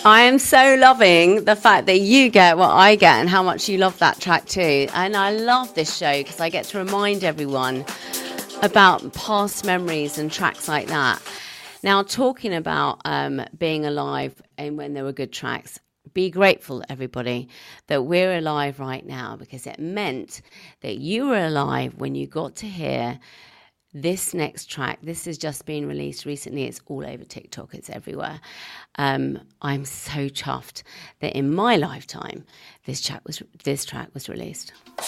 I am so loving the fact that you get what I get and how much you love that track too. And I love this show because I get to remind everyone about past memories and tracks like that. Now, talking about being alive and when there were good tracks, be grateful, everybody, that we're alive right now, because it meant that you were alive when you got to hear this next track. This has just been released recently. It's all over TikTok. It's everywhere. I'm so chuffed that in my lifetime, this track was released.